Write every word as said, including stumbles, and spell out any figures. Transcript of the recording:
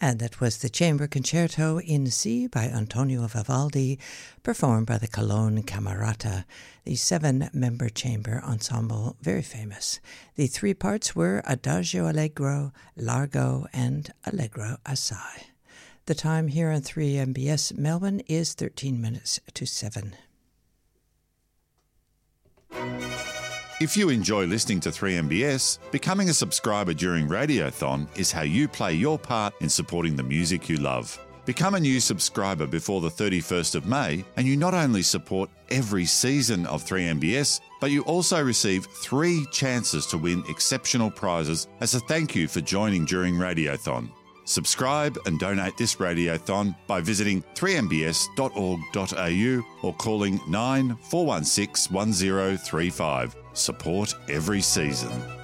And that was the Chamber Concerto in C by Antonio Vivaldi, performed by the Cologne Camerata, the seven-member chamber ensemble, very famous. The three parts were Adagio Allegro, Largo, and Allegro Assai. The time here on three M B S Melbourne is thirteen minutes to seven. If you enjoy listening to three M B S, becoming a subscriber during Radiothon is how you play your part in supporting the music you love. Become a new subscriber before the thirty-first of May, and you not only support every season of three M B S, but you also receive three chances to win exceptional prizes as a thank you for joining during Radiothon. Subscribe and donate this Radiothon by visiting three m b s dot org dot a u or calling nine four one six one zero three five. Support every season.